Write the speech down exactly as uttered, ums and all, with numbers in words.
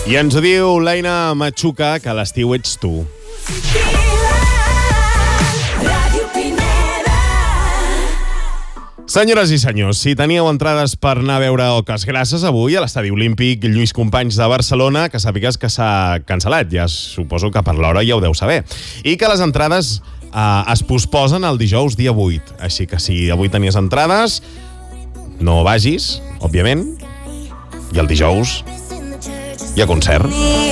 I ens ho diu l'Eina Machuca, que a l'estiu ets tu. Senyores i senyors, si teníeu entrades per anar a veure Oques Grasses avui a l'Estadi Olímpic Lluís Companys de Barcelona, que sàpigues que s'ha cancel·lat. Ja suposo que per l'hora ja ho deu saber. I que les entrades eh, es posposen el dijous dia vuit. Així que si avui tenies entrades, no vagis, òbviament, i el dijous hi ha concert.